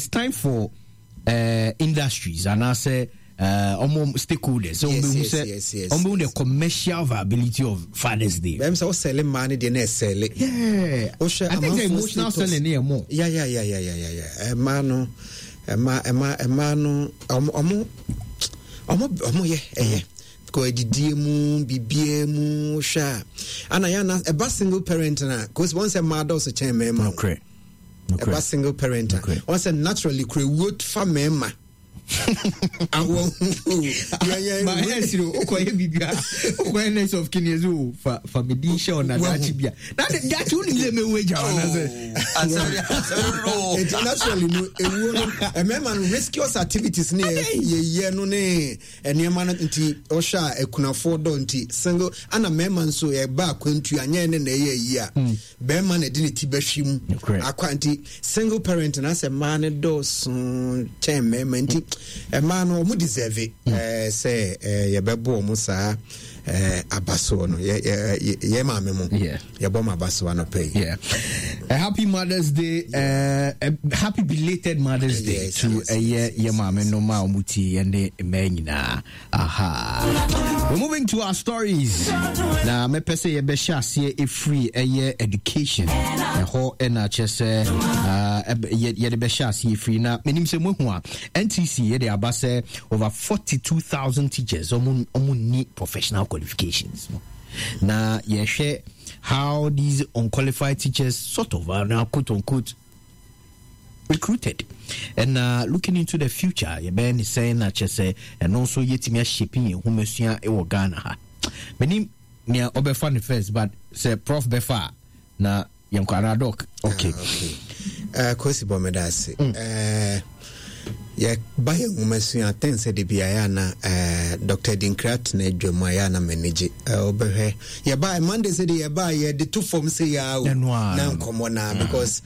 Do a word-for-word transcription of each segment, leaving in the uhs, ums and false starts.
it's time for uh, industries and I say uh almost stakeholders so yes, we yes, say yes, yes, almost yes. the commercial viability of Father's Day. Them say selling money they na sell it. Yeah. I think the emotional selling here more. Yeah, yeah, yeah, yeah, yeah, yeah, yeah. Emano, ema, ema, emano, omo, omo, omo, omo, yeah, yeah. Ko edidie mu, bibie mu, sha. Ana ya na a single parent na, because once a mother so chen mema. Okay. Okay. A single parent. Okay. Once a naturally kre wood fa mema. Awo yeah yeah my yes you okoye bibia okoye nice of kinezu for for medisha ona dachi bia that that you need me wage on say internationally no ewu no e man rescue activities ne ye ye no ne enema no nti osha ekunafo do nti single ana mema nso e ba kwantu anya ne na ye yi a be man e di ti behwim akwanti single parent na say man do so chen mema nti a man who deserve it, uh, say, uh, Yababo Musa, uh, Abaso, no, yeah, yeah, mamma, yeah, Yaboma Basso, no pay. Yeah. A happy Mother's Day, uh, a happy belated Mother's Day yes, to a year, your mama, no Muti, and the Menina. Aha. We're moving to our stories. Now, me pese ye besha see a free a year education. A whole N H S, uh, ye the besha see free now. Meaning, se muhua N T C, ye the abase over forty-two thousand teachers, omun omun need professional qualifications. Now, ye share how these unqualified teachers sort of are now quote unquote recruited and uh, looking into the future. Your man is saying that you say and also yet me shaping who Messia e Ghana. Many near Oberfan first, but say Prof Befa na Yankara doc. Okay. Uh, Kosi Bomedasi. Uh, yeah, by a woman, I think said the Biana, uh, Doctor Dinkrat, Nedjo Mayana manage over here. Yeah, by Monday said, yeah, by the two forms say, yeah, now come on now because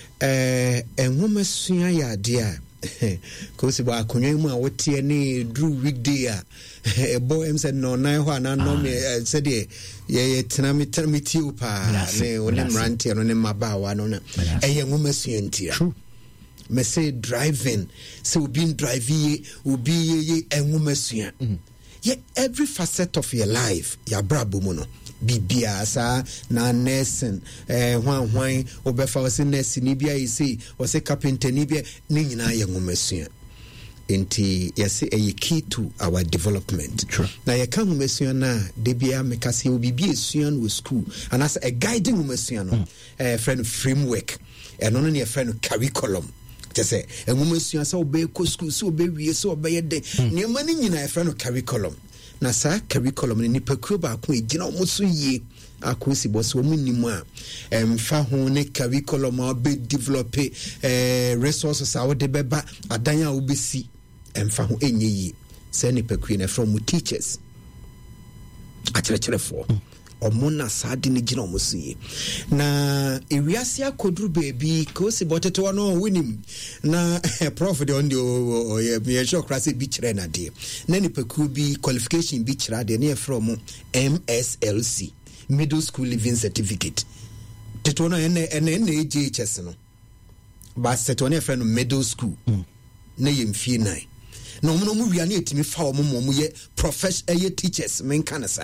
uh, a woman soon, yeah, dear. Kosi ba kunyema woti ani drew weekday a boy em said no na ho na no me said ye ye tena me tena me tiu pa ne onim ranti no ne mabawa no na eye nwoma suantia me say driving so being driving obi ye enwoma sua ye every facet of your life ya brabo mu no bibia sa na nursing eh hwan hwan obefa wase nurse ni bia yisi wase carpenter ni bia ni nyina ye nwomesua enti yesi a key to our development. True. Na ye kan nwomesua na de bia mekase obibi esua no school and as a guiding nwomesua no eh friend framework eno no ne friend curriculum just say a nwomesua sa obe ko school so obe wie so obe ye de ne mani nyina e friend curriculum na sa curriculum ni nipakuo ba ko egina omuso yie akosi boso omu nimu a emfa ho ne curriculum a be develop eh resources a wode beba adan a obesi emfa ho enye yie sa nipakuo na from teachers akyerɛkyerɛfo omuna sadi ni gina omuso yie na ewiase akoduru baby kosi boteto no winim na prof de on the o ye sure class bi kire na de na nipaku bi qualification bi kire de na from M S L C middle school living certificate teto no ene ene na J H S no ba seto na friend middle school mm. na yemfie nine na omo no mu wia na etimi fa omo mo ye professional teachers men kana sa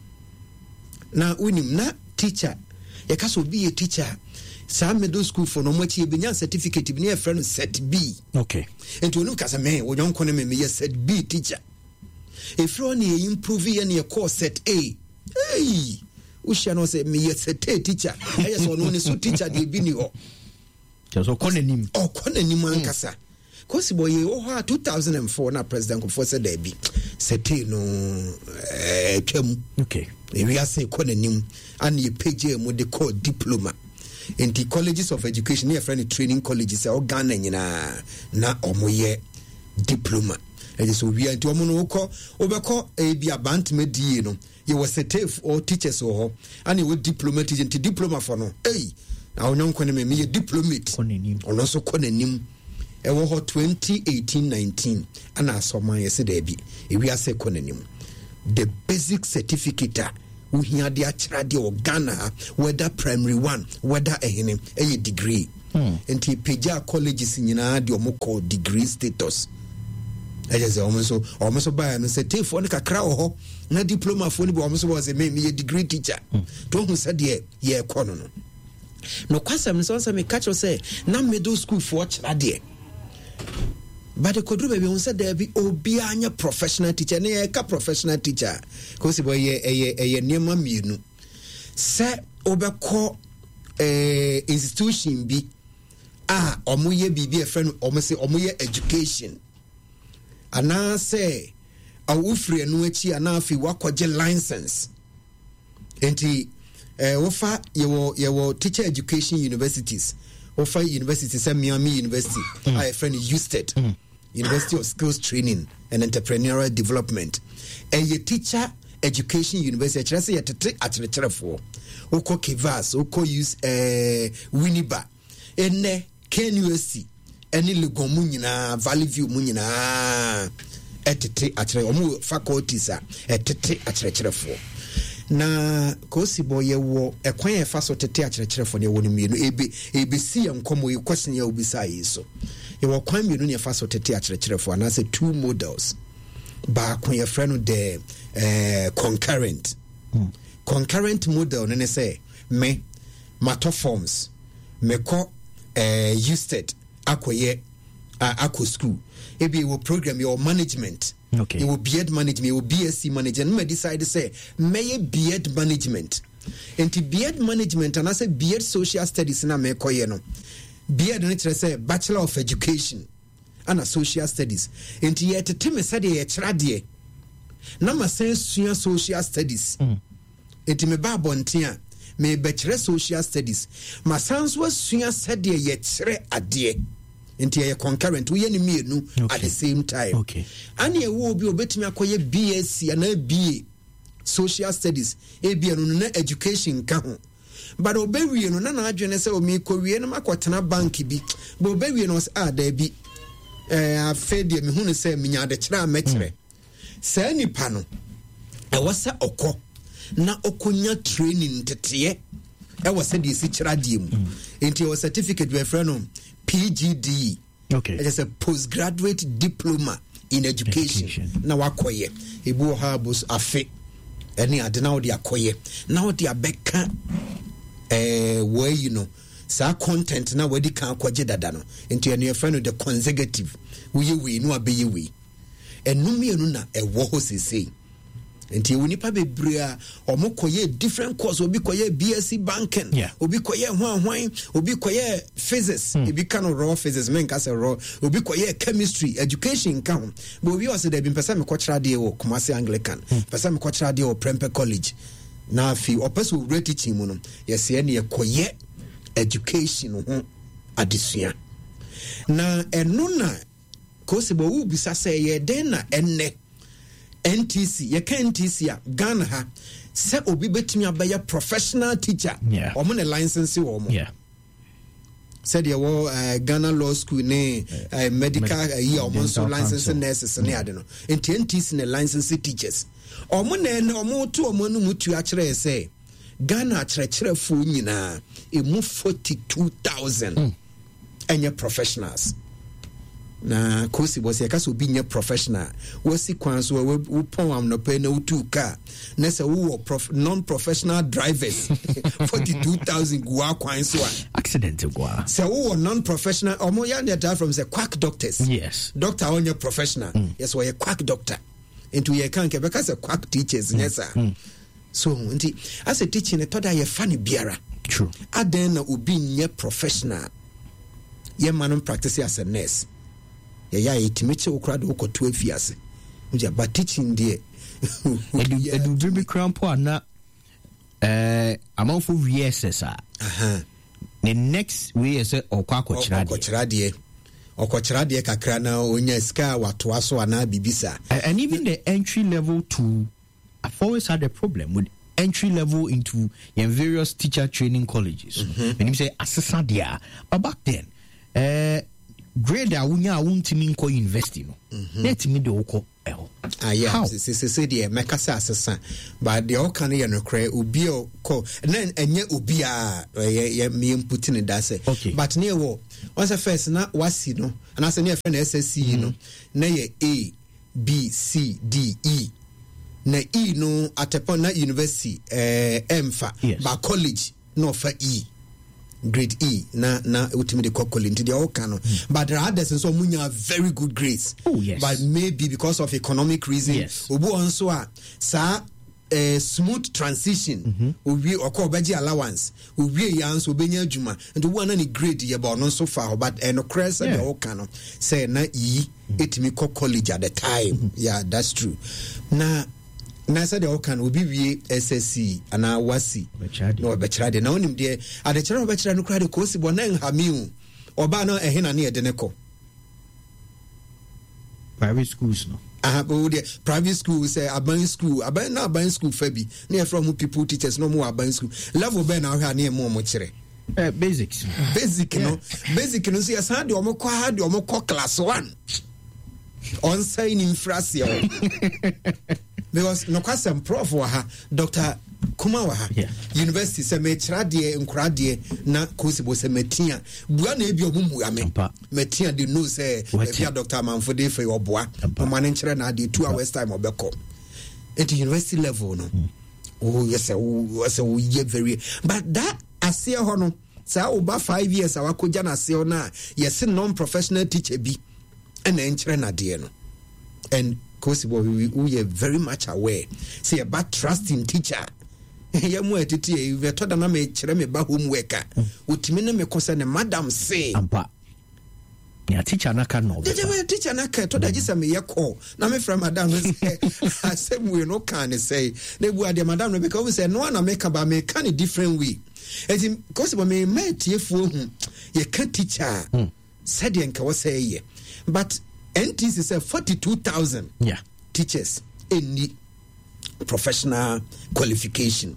na unim na teacher ya kaso be a teacher sa middle school for no much ebenya certificate bi na friend set B okay enti onu kasa me wo jonko ne me me set B teacher if you want to improve ya na course set A hey ushia no say me set A teacher eh so no ne so teacher de bi ni ho so konanim oh konanim ankasa kosi boy o ha two thousand four na president ko said there be set A no eh twam okay we are say konanim and ye page mo de call diploma in the colleges of education near friend training colleges or Ghana nyina na omoye diploma e so we anti omo no ko obeko e bia bant medie no ye was set or teachers or and you diploma teaching diploma for no hey na onyon ko ne me ye diplomate konanim ono so konanim e wo ho twenty eighteen nineteen ana asoma ye se da bi e we are say konanim the basic certificate we hear the achra de Ghana whether primary one whether a hene a degree enti peja colleges nyina de omo call degree status eje se omo so omo so ba no se tefo ne kakra wo ho na diploma fo ni bo omo so wo se me me degree teacher to hu se de ye kɔ no no no kwasam so so me catch say na middle school for chira de but the kodru baby on said there be obi anya professional teacher na ye ka professional teacher ko si boy ye ye ye niema mienu se obekɔ eh institution bi ah omo ye bibi e friend omo se omo ye education ana say awufre no achi ana afi wakɔgye license enti eh wofa yewo yewo teacher education universities wofa university say Miami University mm. I friend Houston mm. University of Skills Training and Entrepreneurial Development and ye teacher education university chira say yetete akyerɛkyerɛfo wokɔ Kivas wokɔ use eh Winneba enne K N U S C ene Legon mu nyina Valley View mu nyina etete akyerɛ omo faculties a etete akyerɛkyerɛfo na kosi boy ye wo ekwan e fa so tete akyerɛkyerɛfo ne wo ne mienu ebe ebe si enkomo ye question ya obisa yeso ye wo kwan mienu ne fa so tete akyerɛkyerɛfo na say two models ba kwan ye frɛ no de eh concurrent mm. concurrent model ne say me matter forms me ko eh used akoye uh, akɔ school ebi wo program your management. Okay. You will B Ed management, you will B S c management. And I decide to say, may B Ed management. And to B Ed management, and I say B Ed social studies, and I may call you know. B Ed, and I say Bachelor of Education and a social studies. And to yet, Tim said, a tradie. Nama says social studies. And to me, Babontia, may Bachelor social studies. My sons was said, yet, a dear. Into a concurrent we any me no okay. At the same time. Okay. And ye will be obetimi akoye B S c and a B A social studies, A B A no education ka ho. But obewie no na na adwene se o me kowie no makotena bank bi. But obewie no ah da bi eh afede me hunu se menya de kira mekire. Sa nipa no e wasa okọ na okonya training teteye e wasa de si kira die mu. Enti o certificate we friend no P G D. Okay. It is a postgraduate diploma in education. education. Now akoye. Ebu habus afe. Any adena odi akoye. Now odi abeka eh where you know sa content na wedi kan akwaje dada no. Into your friend of the consecutive. We we no abeye we. Enu me enu na e wo ho sesei. Enti woni pa bebrea omo koye different course obi koye B S c banking yeah. Obi koye hwan hwan obi koye physics mm. Obi kan raw physics men ka say raw obi koye chemistry education kan but obi was there bin pesa me kochra de wo Kumasi Anglican mm. Pesa me kochra de wo Prempeh College na fi opeso re teaching mu no yes ye ne koye education ho adesua na eno na kosibo wo bisa say ye den na enne N T C, you can N T C ya Ghana ha se obi betimi abaya professional teacher yeah. Omo ne license wo mo yeah. Said you wo uh, Ghana Law School ne uh, medical uh, year omo so license nurses ne ade no enti N T C ne license teachers omo ne ne omo to omo no mutu a kire say Ghana kyerɛkyerɛfo nyina emu forty-two thousand mm. Enye professionals na kosi bosi akaso bi nye professional wosi kwan so wo pon am no pe na utu car na se wo prof, non professional drivers forty-two thousand gua kwan so accident gua se wo non professional omo ya na drive from say quack doctors yes doctor on your professional mm. yes we quack doctor into ye kan ke because quack teachers mm. yes sir mm. so nti as a teaching e toda ye fa ne biara true aden na obi nye professional ye man practice as a nurse ya ya itimiche ukrado ukotu afiase nja but teaching there edu edu dribi crampo na eh amanfo V S S a aha the next way is okwa akochira de akochira de okochira de kakra na onya ska wato aso ana bibisa and even the entry level to I've always had a problem with entry level into your various teacher training colleges mm-hmm. When you say assessor there but back then uh grade a wunya wuntimi nko university no let me do oko Ah, yeah, se se se de meka sa asesa, but the all can you no cry obi o ko na enye obi a ye me putting it that say but near wo once first na wasi no and as near friend S S C no na ye A B C D E na E no at upon na university eh emfa ba college no for E grade E na na ultimately college into the all canon but there are others so munya very good grades. Oh, yes. But maybe because of economic reason yes. obu onso a sa a smooth transition owie okọ obeji allowance owie yan so benya adwuma and obu na ni grade ye ba no so far but eno crest the all canon say na E etimi ko college at the time mm-hmm. Yeah, that's true. Na na said the can obi wie S S C ana wasi no obechira de na onim de adechira obechira no kra de kosi bo na nhamiu oba no ehena na ye de ne ko private schools no ah but the private school say aban school aban na aban school fa bi na from people teachers no more aban school level be na hwa na mo mo kire eh basics basic no basic no so yes de omo kwa ha de omo kwa class one on sign infraction because no kwasem prof wa ha Doctor Kuma wa ha yeah. University se me trade enkurade na kosibo se metia bua na ebi omumu ame metia de no say bia Doctor Manfode fe oboa mama ne nkere na de two hours time obeko at the university level no mm. Oh yes oh say we ye very but that ase ho no sa oba five years awakoja na ase ho na yes non professional teacher bi and nkere na de no and Kosibo, we, we are very much aware. Say about trusting teacher. Yamu etiti e we told na me kire me ba homework. Utimi na me concern madam say. Ampa. Ya teacher na ka no. The teacher na ka to da gisa me ye call. Na me from madam say asem we no can say. Na bu ade madam no because we say no na make ba me can a different way. Eti Kosibo me me tiefu hu. Ye ka teacher. Said ye nka wo say ye. But N T C said forty-two thousand yeah. teachers any professional qualification.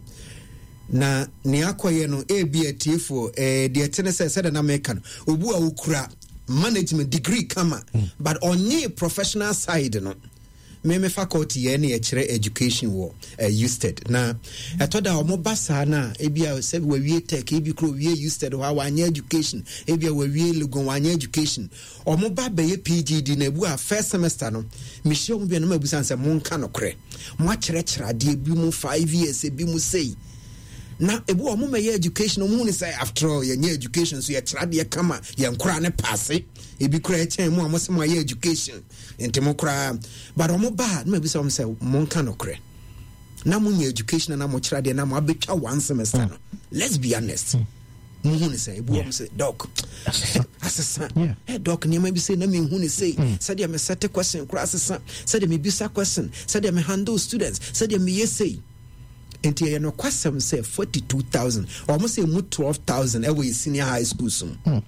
Na ni akoye no A B A T for eh the tenese said na American obu a ukura management degree kama mm. but onye professional side no me me faculty ye na kire education wo uh, used na etoda omo basa na ebia se we wie tech ebi kro wie used wa wanye education ebia we wie legon wanye education omo ba be ye P G D na bu a first semester no me hye omo bia na mabusa nse mo nka no kre mo akire kire ade bi mu five years ebi mu sei na ebu omo me ye education omo ni say after all ye education so ye kire ade kama ye nkora ne passe ebi kura echen mu amo se mo ye education ntemo kura but omo ba na bi se omo say mo nka no kre na mo nye education na mo kira de na mo abetwa one semester no let's be honest mo hu ni say ebu omo say doc asesa eh doc ni ma bi say na me hu ni say say de me set question kura asesa say de me bisa question say de me handle students say de me ye say enti ye no kwasem say forty-two thousand omo say mu twelve thousand e we senior high school so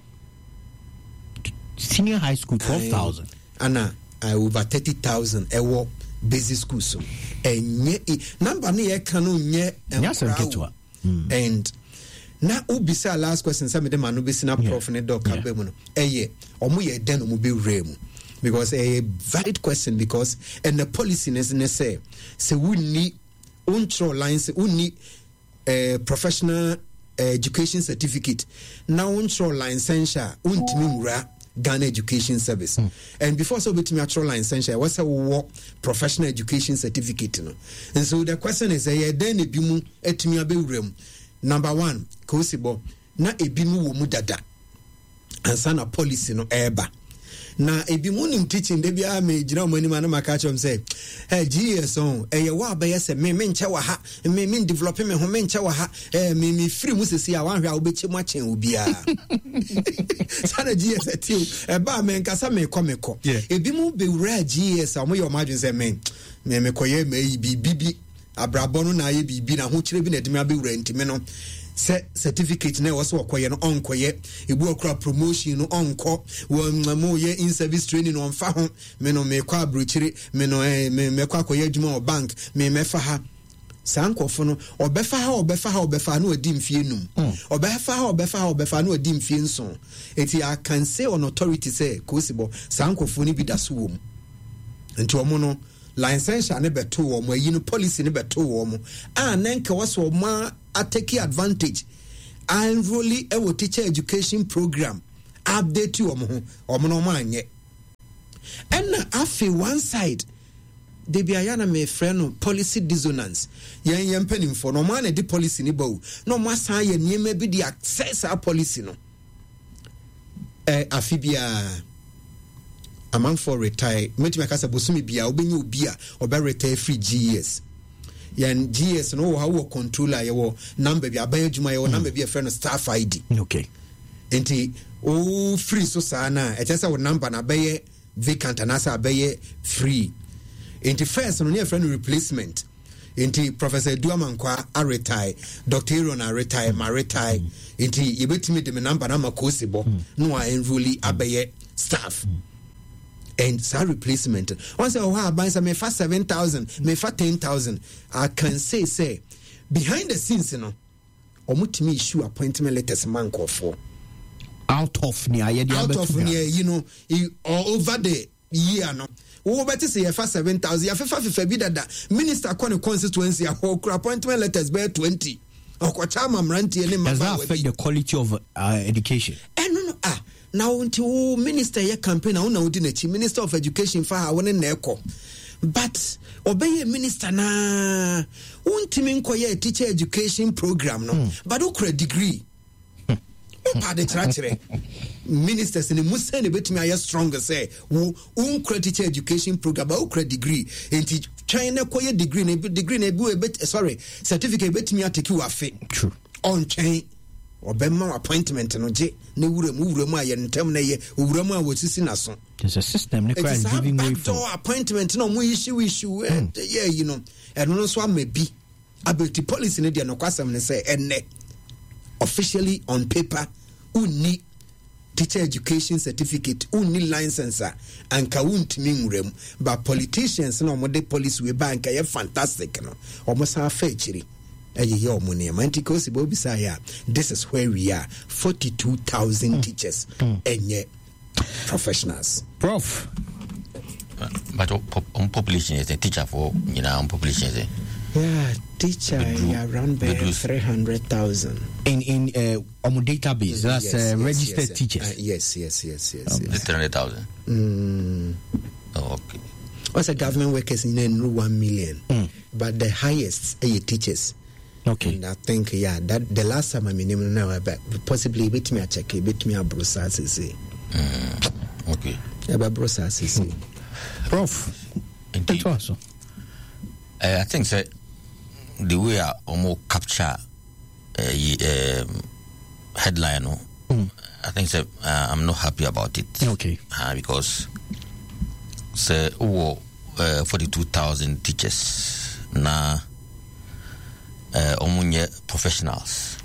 senior high school twelve thousand ana uh, over thirty thousand ewo basic school so enye number na ye kan no nye enwa and na ubisa last question say me dem anu besina prof ne doc abem no eye omo ye den omo be wrem because a valid question because and the policy is ne say say we need control lines we need a professional uh, education certificate now control license untimi mura Ghana Education Service. Mm. And before so between natural license, I was a work professional education certificate. No? And so the question is, eh, then a bimu etimi abe number one, Kosibo, na ebimu wo mudada. And sana policy no eba. Na ebimu nim teaching de bia me jira mo ni ma na maka chom say eh G S on eh wa ba yes me me nche wa ha me me develop me ho me nche wa ha eh me me free mu sesi a wan hwa obechi mu achen obi a sana G S tiu e ba me nkasa me ko me ko ebimu be wura G S a mo yo madwen say me me me koye me bi bibi abrabo no na ye bibi na ho kire bi na de me abewura ntime no se certificate na was okoye no onkoye ebu okra promotion no onko wo mo ye in service training on fa ho me no me kwa abrochire me no me me kwa koye adwuma o bank me me fa ha sankofo no obefa ha obefa ha obefa na odi mfie num obefa ha obefa ha obefa na odi mfie nson eti I can say on authority say Kosibo sankofo ni bi da so wom nti omo no license ne beto omo ayi no policy ne beto omo a nanka was omo a take advantage and really a teacher education program update you omo omo no anye and afi one side de biayana me friend policy dissonance yen yen penim for no man de policy ni bawo no mo asan ye niema bi di access a policy no eh afi bia among for retire meti makasa bosumi bia obenye obi a oba retire free G S yan G S no how controller ye wo number bi aban adwuma ye wo number bi a friend staff I D okay enti o free so sana e tell say wo number na be vacant and asa be free enti first no near friend replacement enti Professor Duamankwa a retire Doctor Aaron a retire ma retire enti yebetimi de me number na makosibo no a enrolli abeye staff and sa replacement once oh how buy some me for seven thousand me for ten thousand I can say say behind the scenes you know omutimi issue appointment letters man call for out of near out of near you know all over the year no wo better say for seven thousand ya fa fa bi dada minister kon constituency a appointment letters be twenty okwacha mamranti ene maba does that affect the quality of uh, education eh no no ah now until minister ye campaign na una odi na chi minister of education fa ha woni na ekọ but obey minister na untimi nkoye teacher education program no mm. but ukra degree pa de trachere ministers in musa ne betimi aye stronger say wo unkra teacher education program but ukra degree enti China koye degree na degree na bi bit sorry certificate betimi ateki wa fe true on chain obemma appointment no je na wuram wuram aye ntem na ye wuram a wosisi na so there's a system ne crowd giving way for appointment no mo issue issue mm. yeah you know and no so amabi about policy ne dia no kwasam ne say enne officially on paper unni teacher education certificate unni license and ka untimi wuram but politicians no mo de policy we bank ya fantastic no omo sa fa chiri aye omo ne mantikos bo bisa ya this is where we are forty-two thousand mm. teachers mm. enye professionals prof uh, but on population is a teacher for you know on population is yeah teacher yeah, around three hundred thousand in in uh, on database that's yes, uh, yes, registered yes, teachers uh, yes yes yes yes, yes. three hundred thousand mm. oh, okay also government workers in one million mm. but the highest are teachers. Okay. And I think yeah that the last time I mean now but possibly bit me a check bit me a browser say. Mm, okay. About browser say. Prof. Indeed. Also. Uh, I think so, the way I almost capture uh, um, headline no, mm. I think so, uh, I'm not happy about it. Okay. Uh, because so oh, uh, forty-two thousand teachers na Uh, omunye professionals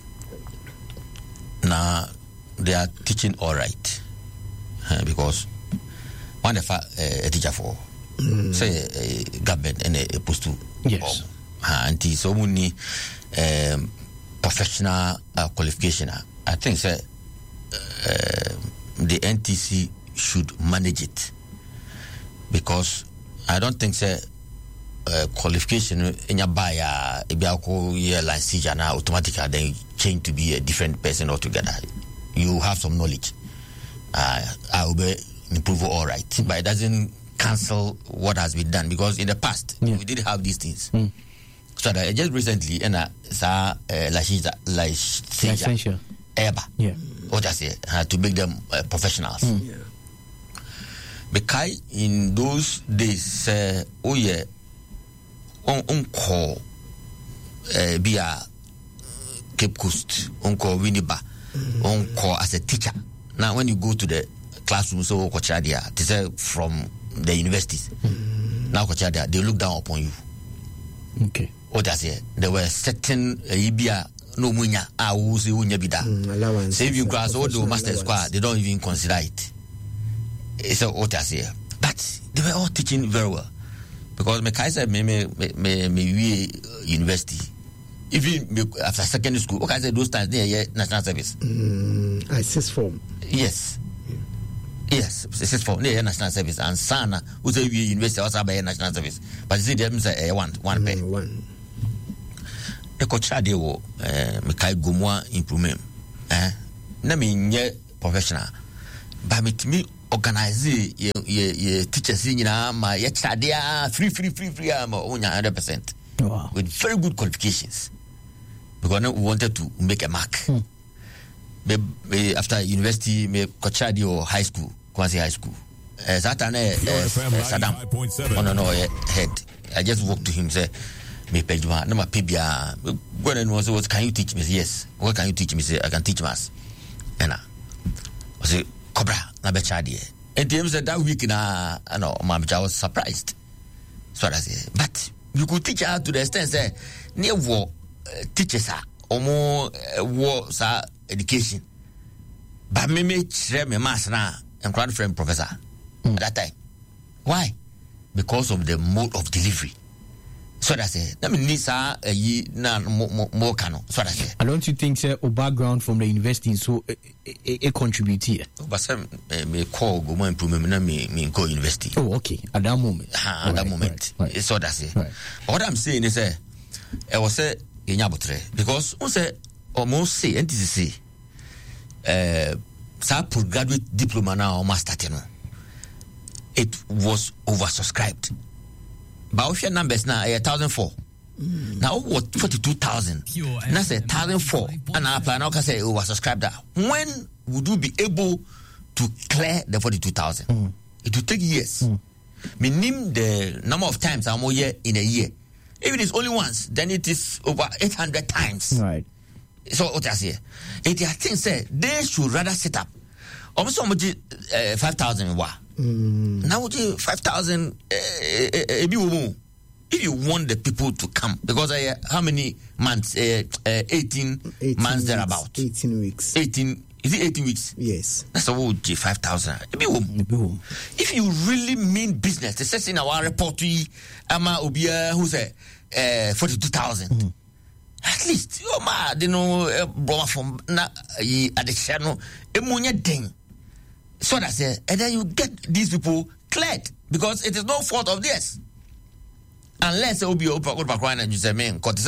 now they are teaching all right uh, because one of uh, a teacher for mm. say uh, government and a, a post to yes uh, and so many um, professional uh, qualification I think say uh, the N T C should manage it because I don't think say Uh, qualification in your buyer ibiako year license and automatically then change to be a different person altogether. You have some knowledge. Uh, I will be improve all right, mm. but it doesn't cancel what has been done because in the past yeah. we did have these things. Mm. So that just recently, and uh, sa license license ever, yeah, what I say uh, to make them uh, professionals. Mm. Yeah. Because in those days, uh, oh yeah. on on call uh, via Cape Coast, on call Winneba, mm-hmm. on call as a teacher. Now, when you go to the classroom, so Kochadia, this is from the universities. Mm-hmm. Now, Kochadia, they look down upon you. Okay. What I say, there were certain Ibia. No munya, I will say unya bida. Save you class all the master squad, they don't even consider it. It's what I say. But they were all teaching very well. Because my Kaiser me me me me we university, even after secondary school. What I said those times they national service. Mm, I S S form. Yes, Yes, six four. Near national service and Sana, who's a university also by national service. But you see, them say one one pay. One. The coach had you, Mikai Gumwa improvement. Eh, na me nye professional. But me to me organize ye ye teachers in ma ye chadia free free free free am one hundred percent. Wow. With very good qualifications. Because we wanted to make a mark. Hmm. Me, me, after university, me Kochadi or high school, Kwanzi High School. Uh, Satan, uh, uh, Saddam, on no head. I just walked to him, say, me pejma, no ma pibia. When I was, what can you teach me? Yes. What can you teach me? Say, I can teach maths. And I say, Cobra, na bechadi. And he said that week na, no, I was surprised. So I say, but you could teach her to the extent, say, near war teachers are or war, sir. Education, but me me share me mass now and grand friend professor mm. at that time. Why? Because of the mode of delivery. So that's it. That means Nisa ye na more cano. So that's it. I don't you think sir or background from the investing so a contribute here? But some me call go more improvement na me me call university. Oh okay. At that moment. Ha, at that moment. Right, right. So that's it. Right. What I'm saying is, I was say in Yabotre because we say. Almost say N T C C uh sa postgraduate diploma now or master you know, it was oversubscribed. But if your numbers now a thousand four. Mm. Now what forty two thousand. Now say thousand four and I apply now can say oversubscribed that. When would you be able to clear the forty two thousand? Mm. It will take years. Mm. Minim the number of times I'm here in a year. If it is only once, then it is over eight hundred times. Right. So what I say, it I think say they should rather set up almost so much uh, five thousand wa. Mm. Now would five thousand if you want the people to come because uh, how many months? Uh, uh, eighteen, eighteen months thereabout. Eighteen weeks. Eighteen is it eighteen weeks? Yes. That's a would five thousand. If you really mean business, it says in our report to Ama Ubia who say uh, forty two thousand. Mm. At least, you ma, you know, brother from na at the channel, a munya ding. So that's it, and then you get these people cleared because it is no fault of theirs. Unless it will be open background and you say, man, because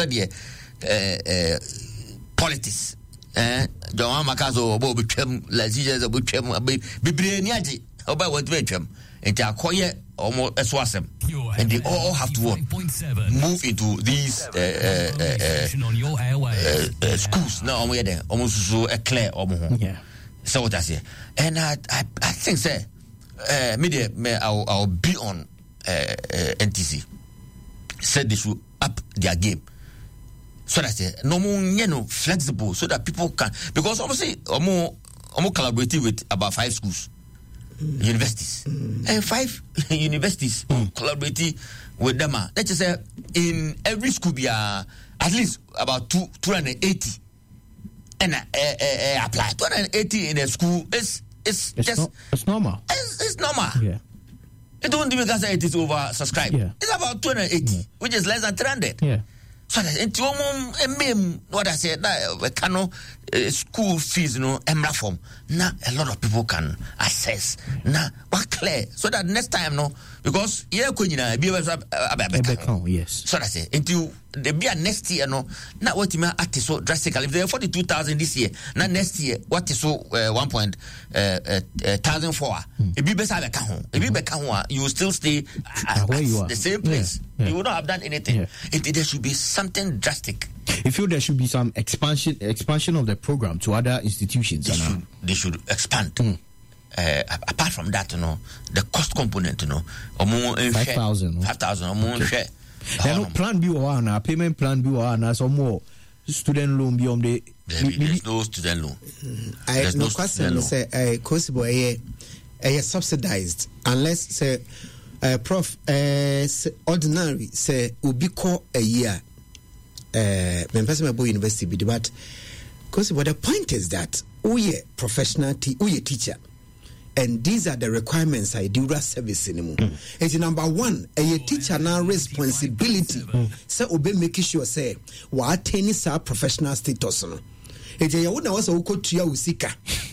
it's politics. Eh, John Makazo, Bobby Chem, Lazia, Bobby Chem, Biblianiaji, about what we chem, and they are quiet. Almost as wasem, and they all have to work, move into these uh, uh, uh, uh, uh, schools. Now, I'm there almost so a clear almost. Yeah. So what I say, and I, I, I think say, uh, media, may I'll, I'll be on uh, uh, N T C. Said they should up their game. So that say no more, you know, flexible, so that people can because obviously, I'm more, I'm more collaborating with about five schools. Mm. Universities mm. and five universities mm. collaborating with them. Let's just say in every school be uh, at least about two two hundred eighty and uh, uh, uh, apply two hundred eighty in a school. It's it's, it's just no, it's normal. It's, it's normal. Yeah. It don't even say it is over subscribed. Yeah. It's about two hundred eighty, yeah. which is less than three hundred. Yeah. So that into um what I said that we cannot uh, school fees, you know, emra form. Now a lot of people can access. Now what clear so that next time no because yeah when you know be yes. So that's it. Into the be next year no. Now what you may act so drastically. If they are forty two thousand this year, now next year what is so uh, one point uh, uh, uh, thousand four. If be better back home, if be back home, you will still stay at, where you at are. the same place. Yeah. Yeah. You would not have done anything. Yeah. It, there should be something drastic. You feel there should be some expansion expansion of the program to other institutions. They, should, they should expand. Mm. Uh, apart from that, you know, the cost component, you know, five thousand. Five thousand. Okay. Then no plan B or one, payment plan B or one, some more student loan beyond the. There's no student loan. Mm. I There's no question. Say, uh, Kosibo, a subsidized unless say, uh, Prof, uh, say, ordinary say, ubi ko a year. Uh, university but because what the point is that we are professional te- we are teacher and these are the requirements I do service anymore. Mm. It's number one a teacher now responsibility mm. so obe make sure say what attain sa professional status no. It's a would was a uko tua usika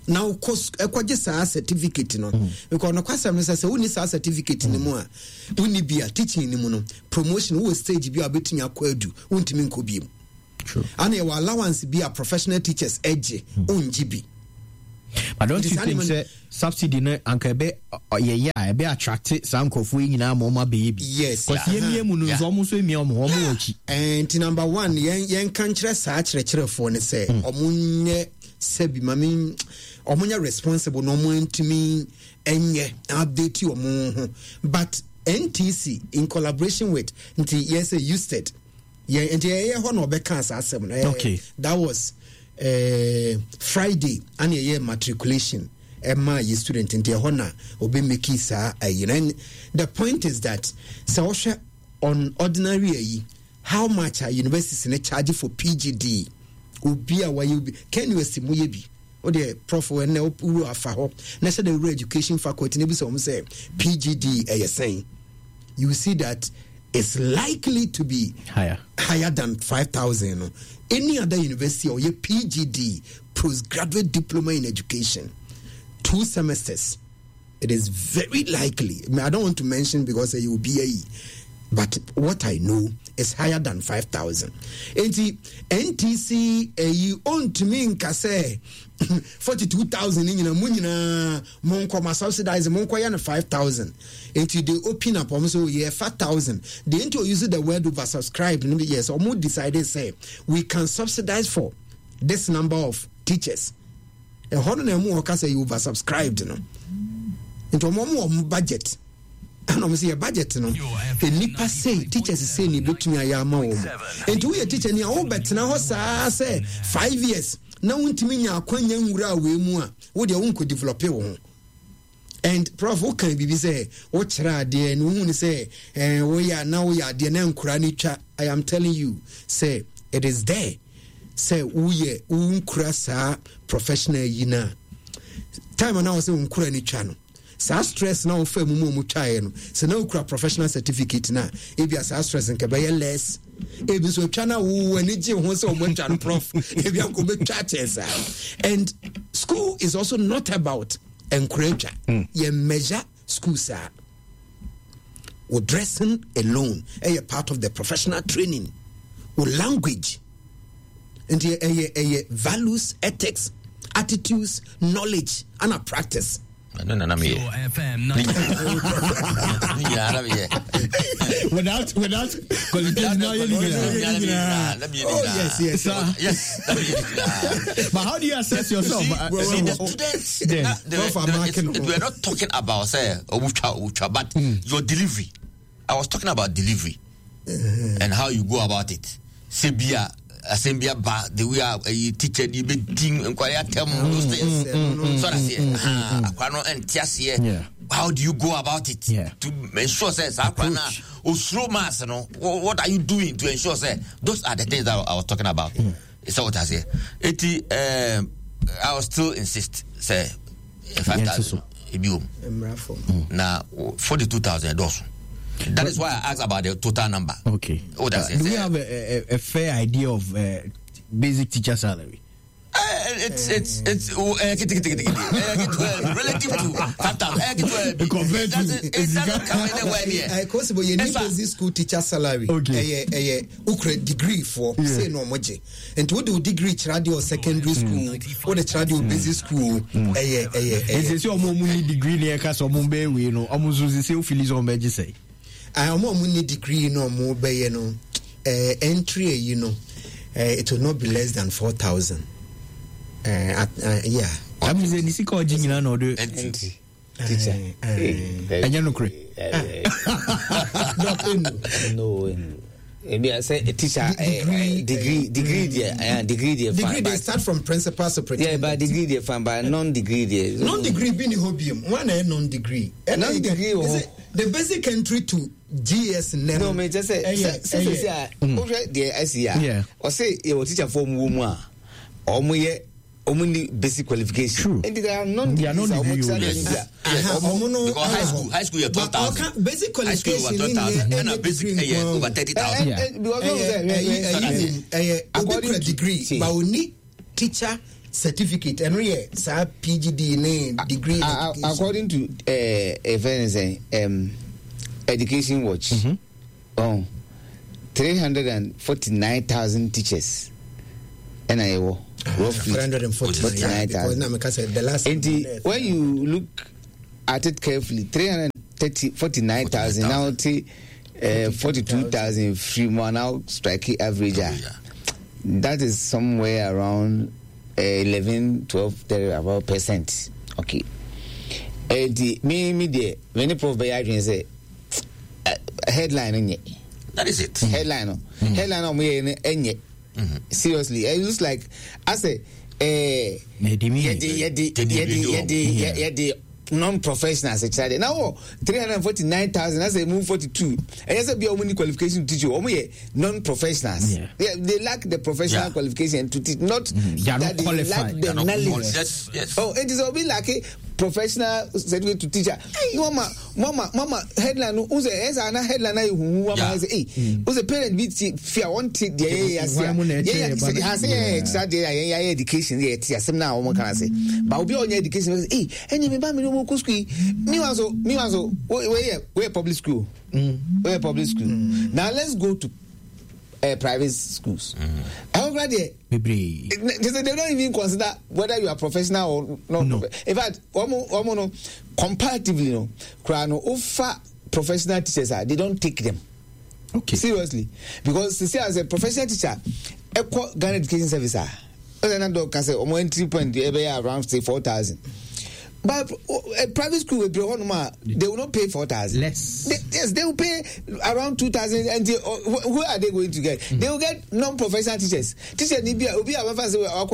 now course ekwaje sa certificate no because no kwasam no say woni sa certificate ni mu a woni bia teaching ni mu no promotion wo stage bia obetumi akwadu wontimi nkobiem true and your allowance be a professional teachers edge onji bi. But don't you think say subsidy no anka be yeah yeah be attract some nkofo nyina mo ma baby yes because ye mie mu no so mo so emi omo omo wachi and number one yen yen kan kire sa kire kire fo ne say omo nye sebi mami omo nya responsible no mo ntimi enye update you omo but N T C in collaboration with nti yes used yeah and yeah ho no be kan sa asem no okay that was uh, Friday and yeah matriculation Emma ye student in Hona obe meki sa you know the point is that so on ordinary how much are universities in charge for P G D obi a why you can you estimu ye bi o de prof when na uru afa ho na say the education faculty na bi so say P G D eh saying you see that it's likely to be higher higher than five thousand any other university or your P G D postgraduate diploma in education two semesters it is very likely I, mean, I don't want to mention because you will be a but what I know is higher than five thousand. N T C you own to me in Kase forty-two thousand in a munina monko ma subsidize monko yana five thousand. Until they open up almost a year five thousand. They into use the word oversubscribed. Yes, or more decided say we can subsidize for this number of teachers. A hundred and more say you oversubscribed, you know. Into more more budget. And I'm say a budget no e nipa say teachers say ni betumi ayama wo enti we teacher ni a bet na ho saa say five years na wontimi nya akwanya nwura we mu a wo de wonko develop wo and prof wo kan bibi say wo kira ade no hu ni say eh wo ya na wo ya ade na nkura ni twa I am telling you say it is there say wo ye wo nkura saa professional yi na time na wo say nkura ni twa no sa stress na ofa mu mu twae no se na okura professional certificate na e bia sa stress nke be less e bi so twa na wo ani je ho se o mo twa no prof e bia ko be twa chesa and school is also not about encourage mm. ye measure school sir or dressing alone a part of the professional training or language and a, a, a values ethics attitudes knowledge and a practice. No, no, no, me. Without, without, oh yes, yes, uh, yes. But how do you assess yourself? See, uh, well, see the students. The, the, the, the, we're not talking about say ucha ucha, but mm. your delivery. I was talking about delivery uh-huh. and how you go about it. Sebia. Assembly ba the way a teacher you be ding inquire them so that's it akwano entiase how do you go about it yeah. to ensure say akwana o slow mass no what are you doing to ensure say those are the things that I was talking about mm. so what I say eighty um I will still insist say five thousand ibium na forty-two thousand dollars. That is why I asked about the total number. Okay. Oh, that's uh, it. Do we have a, a, a fair idea of uh, basic teacher salary? Uh, it's it's it's uh, relative to five thousand. Compared to it doesn't come anywhere near. I possible you need basic school teacher salary. Okay. A a ukre degree for say no moje. And to do degree radio secondary school or the radio basic school. Eh eh eh. It's say omo mu ni degree near ka so mo be we no. Omo so say o feel so be say. I omo mu ni degree no mo be no. Eh entry you know. Uh, it will not be less than four thousand. Uh, uh, yeah. That means the Nisiko Jingina no do entry teacher. And you know, Craig. No, maybe I say a teacher degree, degree, degree, there, degree, there. Degree they start from principal superintendent. Yeah, but degree they fan, but non-degree there. Non-degree being hobium. One a non-degree. Non-degree. The basic entry to G S N. No, me just say, say, say, okay, the I see. Yeah. Or say you teacher form woman. Or me. Only basic qualification. True. And they are non they are not degree. Yes. Because high school, high school, you're twelve thousand. Basic qualification. High school, twelve thousand. And a basic, yeah, over thirty thousand. Yeah. According to degree, but we need teacher certificate and we sa P G D ne degree uh, according to uh, a friend um Education Watch. Mm-hmm. Oh, three hundred forty-nine thousand teachers. And I will roughly three hundred forty-nine thousand. The last and the, when you look at it carefully, three hundred forty-nine thousand now to uh, forty-two thousand free more now striking average. Oh, yeah. That is somewhere around uh, eleven, twelve, about percent. Okay. And the me me the many prof by I can say uh, headline in it. That is it. Headline no. Mm-hmm. Headline on me in it. Seriously, it looks like I say eh the non-professionals actually now three hundred forty-nine thousand as they move forty-two and as a be only qualification to teach you non-professionals. Yeah. They, they lack the professional yeah. qualification to teach, not mm-hmm. they that they lack the knowledge. Yes, yes. Oh, it is all be like a professional certificate to teacher. Mama, mama, mama, headline who's a as an headline who mama say, hey, who's a parent with fear want the yeah, has a education, yes, now one can say. But be on your education, hey, and you buy me no school. Me also, me also, where where public school? Where public school? Now let's go to Uh, private schools. Mm-hmm. I'm glad they, they don't even consider whether you are professional or not. No. In fact, no, comparatively, no, offer professional teachers, they don't take them. Okay. Seriously. Because see, as a professional teacher, a Ghana Education Service, can say, entry point around say four thousand. But a private school will be on, they will not pay four thousand. Less. They, yes, they will pay around two thousand. And they, who are they going to get? Mm-hmm. They will get non-professional teachers. Teachers need will be a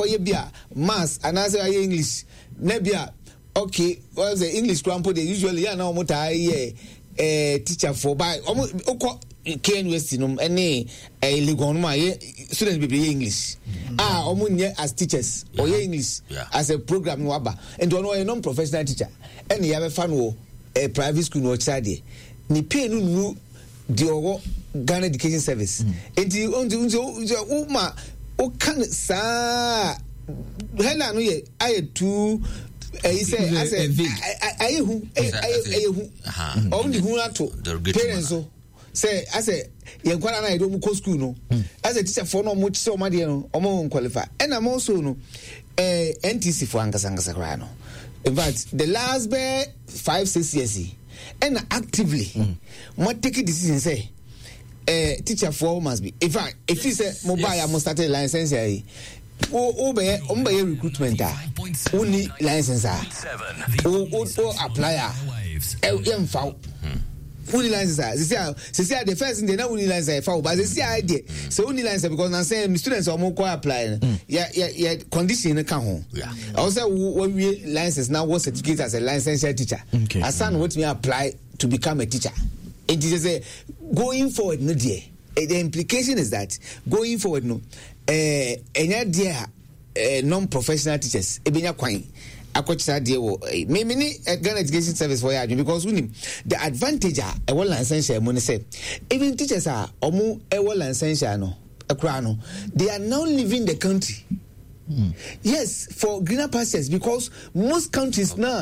maths and answer English. Nebia, okay, well, the Engliss grandpa, they usually are now what I teacher for by K N U S no any a legon my students be English. Ah, omunye as teachers or English as a program no aba. And don't know a non-professional teacher. And you have a fan wo a private school no outside there. Ni pay no no the Ghana Education Service. And the on the uma o can sa hela no ye I two I say I say I who I who only who to parents so say I say you kwara na do go school no as a teacher for no much so ma de no omo qualify and I'm also no eh N T C for angasa angasa kra no. In fact the last be five six years and actively what take a decision say eh teacher for must be in fact if you say mobile must start a license here o be o be recruitment ah only license ah o o apply ah e mfa only license ah say say the first thing they now only license fa but say idea so only license because now say students are more apply yeah yeah condition can ho also when we license now what certificate as a licensed teacher asan what me apply to become a teacher it is say going forward no dear the implication is that going forward no eh enya dia eh non-professional teachers ebenya kwan akochira dia wo me me ni Ghana Education Service for ya because we the advantage a e wo license mo ne say even teachers are omo e wo license no akra no they are now leaving the country. Mm. Yes, for greener pastures because most countries now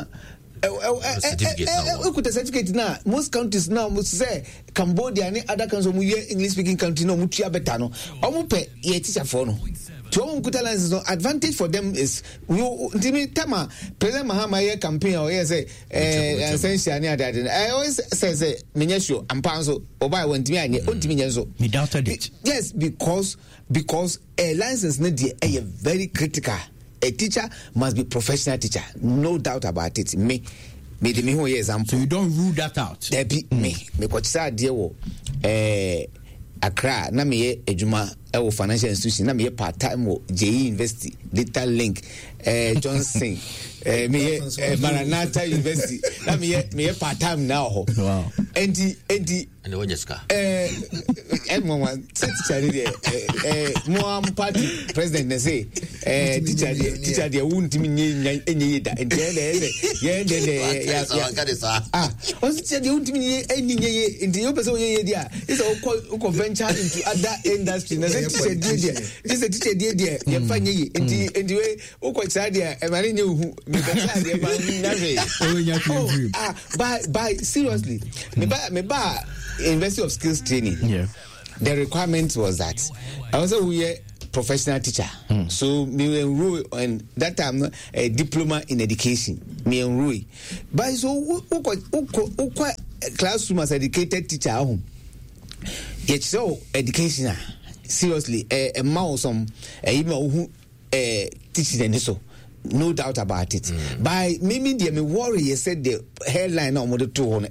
we could certificate now. Most countries now must say Cambodia and other countries mu English speaking country no mutia better no. Omo pe ye teacher for no. To omo kuta license no advantage for them is we ntimi tema President Mahama ye campaign or ye say eh essential ni adade. I always say say menye show ampa so obai wantimi anye ontimi nye so. Me doubted it. Yes, because because a license no dey eh very critical. A teacher must be professional teacher, no doubt about it. Me, me the me who example. So you don't rule that out. There be mm. me. Me ko tsa de wo eh Accra na me ejuma e wo financial institution na me part time wo J E University, Data Link, eh Johnson, eh me eh, Maranatha University. Na me me part time now ho. Wow. And the and the and the Wajaska. Eh, and mama, teacher, eh, more party president, they say, eh, teacher, teacher, they won't mean any that, and then, yeah, yeah, yeah, ah, was it the won't mean any in the opposite idea? It's all venture into other industry. Teacher, dear, this a teacher, dear, dear, you're funny in the in the way, oh, quite sad, and I knew who, oh, ah, by, by, seriously, me by, me by. University of Skills Training. Yeah. The requirement was that I was a professional teacher. Mm. So me enroll and that time a diploma in education. Me enroll. But so who classroom as educated teacher home. Yet so education seriously a mouse some even who teaching and so. No doubt about it. Mm. By maybe the me worry you said the headline on the two on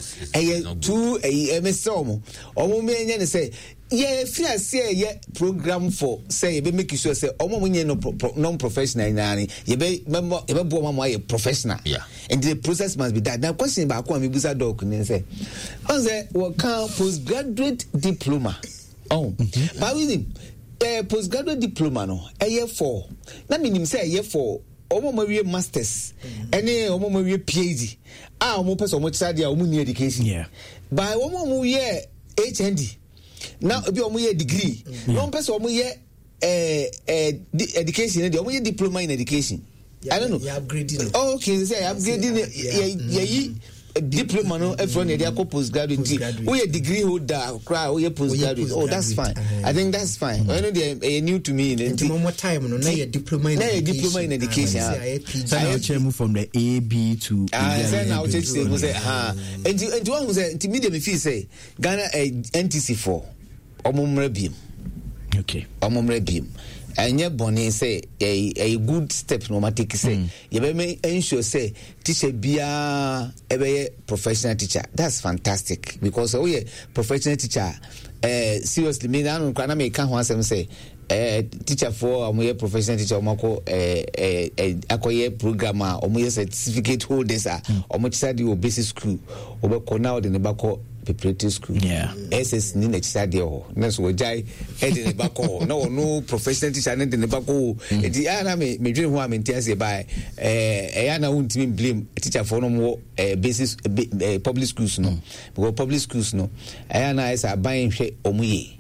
a two a M S O or me say yeah fear say yeah program for say be make sure say omo munye no non professional nani you be member you be bo mama professional yeah and the process must be that. Now question ba ko am busa doc ni say on say what can postgraduate diploma oh mm-hmm. But with him Uh, postgraduate diploma no a year for na minim say a year for omo mawie masters ene omo mawie PhD ah omo person omo tsade omo ni education yeah by omo omo ye H N D now bi omo ye degree no person omo ye eh eh education omo ye diploma in education yeah, I don't know you upgrading oh okay say upgrading yeah yeah yeah diploma no everyone they are postgraduate we a degree holder cry we a postgraduate oh that's fine uh, I think that's fine I know they are new to me and more time no na your diploma in education diploma in education so I change from the A B to ah say now change say we say ha and and one who say me dem feel say Ghana N T C four omomre biem okay omomre biem anya boni say a a good step no matter say mm. you be ensure say teacher bia ebe professional teacher. That's fantastic because oh yeah professional teacher eh uh, seriously me na no na me ka ho asem say eh teacher for omo professional teacher omo ko eh eh akoye programmer omo certificate holders a omo teacher di o basic school obeko now de ne bako preparatory school yeah S S ni na teacher de ho na so jai e de ne bako no no professional teacher ne de ne bako e di ana me me dwen ho a me ntia by eh e ana untimi blame teacher for no mo eh basic eh, public schools no because public schools no e ana is aban hwe omuye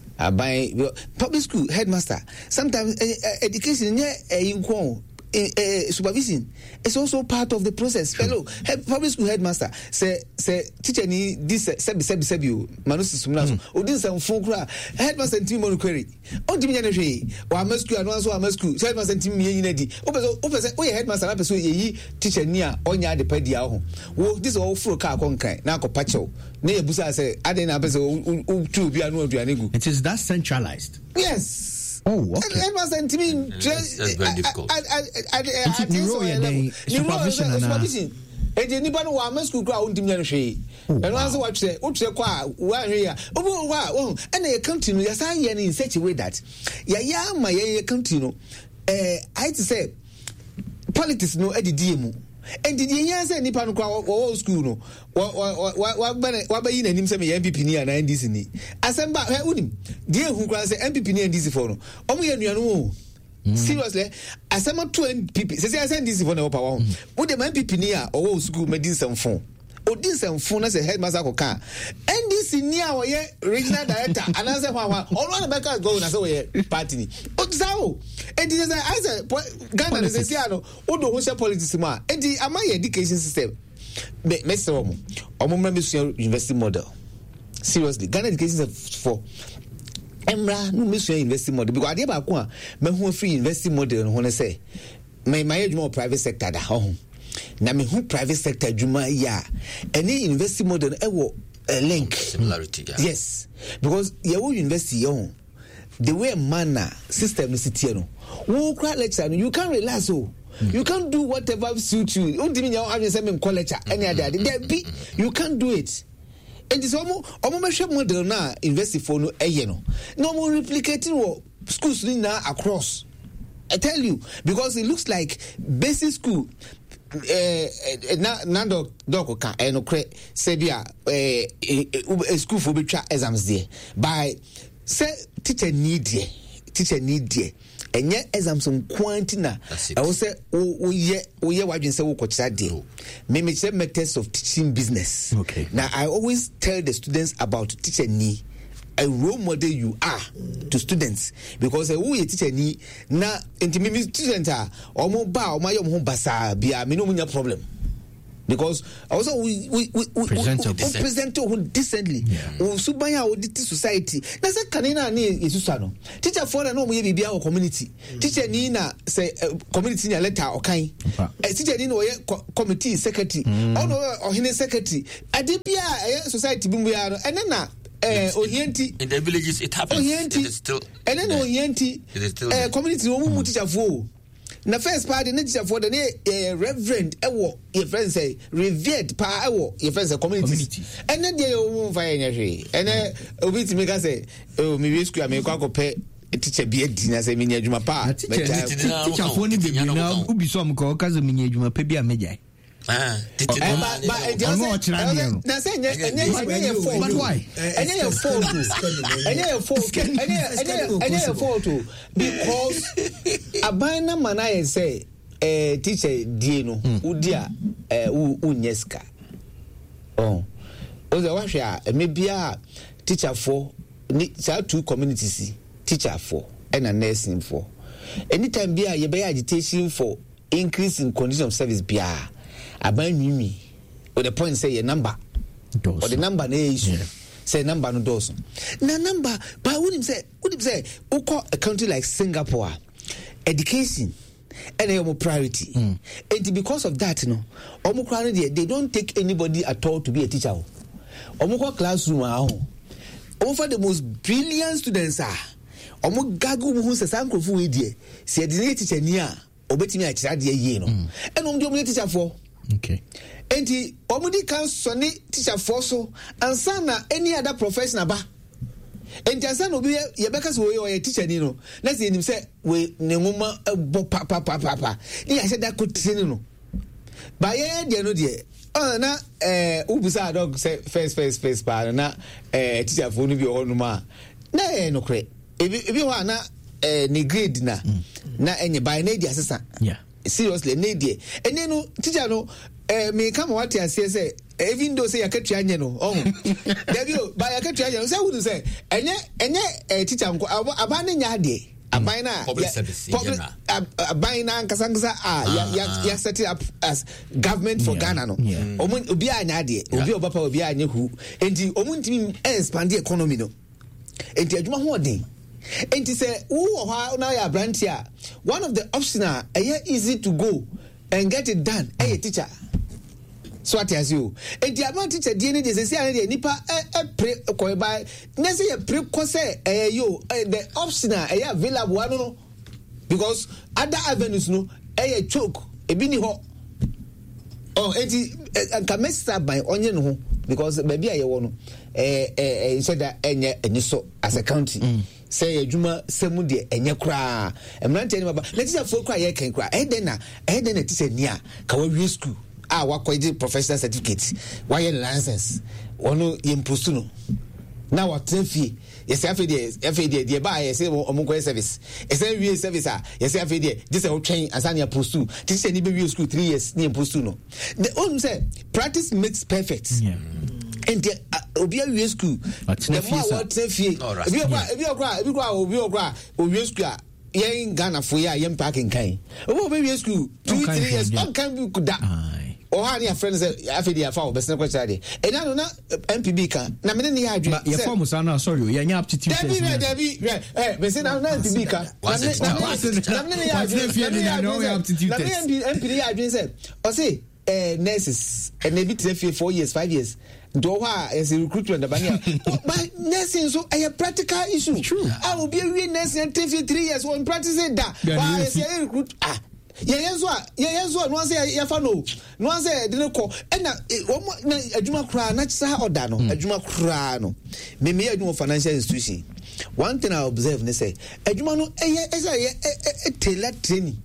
aban public school headmaster sometimes uh, uh, education yeah uh, uh, supervision is also part of the process. Fellow head, public school headmaster say say teacher ni this sebi sebi sebi manusi sumna o din some phone kra headmaster team mon query on timi na hwe wa masku anu so wa masku headmaster team ye yina di o person o person o headmaster na person ye teacher ni a onya de padi a ho wo this all fro ka konkan na akopachew na ebusa say ade na person o tu bi anu aduane gu. It is that centralized. Yes. Oh, okay. Headmaster and team that's very difficult. I I I I supervision supervision. And the neighbor who are school crowd team hwe. And once what say, what say kwa wa hwe ya. Obo wa oh and e continue ya san ye in such a way that ya ya ma ye continue. Eh I to say politics no edidi mu. And did you hear say nipa no kwa school no wa wa wa wa ba yi nanim say me M P P ni ana N D C ni asemba he unim die hu kwa say M P P ni N D C for no omo ye nuanu o seriously asema to M P P say say N D C for na power wo de M P P ni a owo school medin some phone odin some phone na say headmaster ko ka N D C ni a wo ye regional director ana say hwa hwa ono na beka go na say wo ye party ni o sao and this I say Ghana is say no wo do ho share politics ma and the am education system me me say omo omo me me university model seriously Ghana education for emra no me university model because ade ba ko a me ho free university model no ho say me my adwuma private sector da ho na me hu private sector adwuma ya any university model e wo a link similarity yeah. Yes because your university yo the way manner system is it no wo cry lecture you can't relax oh mm. You can't do whatever suits you don't mean you have some lecture any other there be you can't do it. And this omo omo mehwe model na university for no eye no no more replicating what schools na across. I tell you because it looks like basic school eh na na doc doc ka e no kre say bia eh school for be twa exams there by say teacher need there teacher need there enye exams on quantina I will say wo ye wo ye wadwen say wo kocha there me me say methods of teaching business. Okay, now I always tell the students about teacher need, a role model you are to students, because who a teacher ni na intimate student are omo ba omo yom ho basa bia me no munya problem, because also we we we, we present we, we present who decently o subanya o diti society na say kanina na yesusa no teacher for na no mo ye bibia o community teacher ni na say uh, community ni letter o kan uh, teacher ni no ye committee secretary o no o hine secretary ade bia society bi mu ya no ene na eh ohienti in the villages it happens. Ohienti, it is still and then ohienti eh community wo mu teacher for na first part the teacher for the uh, reverend ewo your friends say revered pa ewo your friends say community and then they wo fa enye and then obi ti make say oh me we school me kwa ko pe teacher bi edi na say me nya adwuma pa teacher for ni be na ubi so am ko kazo me nya adwuma pa bi ameja ah titi no na say enye your fault, but why enye your fault enye your fault enye your fault because abana mana say eh teacher die no udia eh unyeska oh oze wa hwe me bia teacher for ni say two communities teacher for and a nursing for anytime bia ye be agitation for increase in condition of service bia aban mimi or the point say your number or the number na issue say number no does na number but when him say when him say a country like Singapore education and a priority mm. and because of that no omo they don't take anybody at all to be a teacher omo classroom ahụ omo for the most brilliant students are omo gagu mu se sankrofo we die se the teacher ni a obetimi a kira de ye no and omo omo teacher for okay enti omudi kan soni teacher for so ansa na any other professional ba enti ansa no bi ye beka so we teacher ni no na se nim se we ne ngoma bo pa pa pa pa ni ya se da ko training no ba ye de no de oh na eh ubusa dog say first first first pa na eh teacher for no bi o no ma na e no kre ebi ebi ho na eh ni grade na na enye ba na di assistant yeah seriously na die ene no teacher no eh me come what you say say even though say yakatu anye no oh debi o ba yakatu anye no say who say enye enye eh, teacher nko aba na nya de aban na public service aban na nkasangasa ah ya ya set it up as government for Ghana no omo obi anya de obi obapa obi anya hu enti omo ntimi expand the economy no enti adwuma ho odin. And to say, oh, now you're brand here. One of the options are easy to go and get it done. Hey, teacher. So what as you? And the amount teacher D N A is say nipa a pre koi by nese a pre kose eh yo the option are available one no because other avenues no eh choke e bi ni ho. Oh, enti anka messa by onye no ho because baby aye wo no eh eh said that enye enye so as a county. Mm. Say adwuma semu de enye kra emrante ni baba na teacher for kra ye kan kra eh den na eh den na teacher ni a ka wa wi school ah wa ko di professional certificate wa ye license wono ye impost no na wa trafie ye say afi de afi de de ba ye say omo ko service e say wi service ah ye say afi de this e train asani post two teacher ni be wi school three years ni impost no the own say practice makes perfect. Yeah. And the obi a school the more what trafie obi okwa obi okwa obi kwa obi okwa obi school a yen Ghana for ya yen parking kan obi obi school two three years on can be kuda o ha ne friends afedi afa obesne kwcha de ena no na M P B kan na me ne ya adwe ya form sa na sorry ya nya aptitude test David David eh me say na na M P B kan na me ne ya adwe na me M P B ya adwe say o say eh nurses and maybe three four years five years do ha as a recruitment abania but nursing so a practical issue true I will be a nursing three years one practicing that why say recruit ah ye yenso a ye yenso no say ye fa no no say de ne ko na na adwuma kra na chisa order no adwuma kra no me me adwuma financial institution one thing I observe ne say adwuma no eh eh say tailor training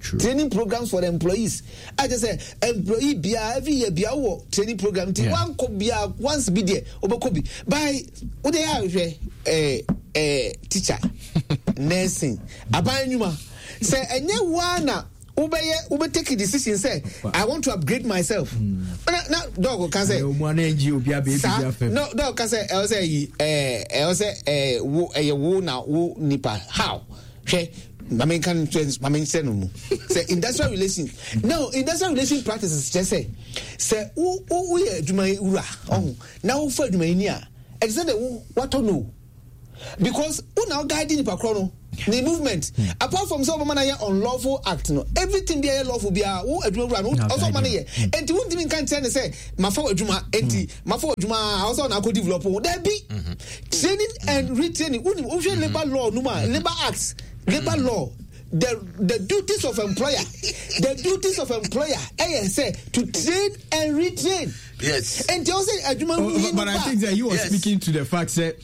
True. Training programs for the employees. I just say employee bia every year bia wo training program. Yeah. One ko bia once be there. Obeko bi. By ode ya hwe eh eh teacher nursing. Aban nyuma. Say enye wana Ubeye, ube take a decision. Say, I want to upgrade myself. Mm. Now, dog can say, no, dog can say, I say, eh, I say, eh, wo, eh, wo na wo nipa. How? Hey, I mean, can I mean, say no. Say industrial relations. No, industrial relation practices. Just say, say, who, who, we do my ura. Oh, now for the mania. Exactly what to know. Because who now guiding the chrono. The movement, mm. apart from some man unlawful act, no, everything be lawful be a who also man here. And you won't even can tell say, my for Juma, and my for Juma also now could develop. There be training and retraining. Who labor law, Numa, labor acts, labor law. The the duties of employer, the duties of employer, I say to train and retrain. Yes. And also, oh, but I think that he was yes. speaking to the fact that